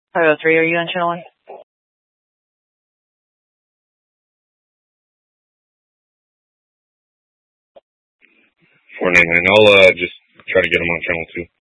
503, are you on channel 1? 499. I'll just try to get him on channel 2.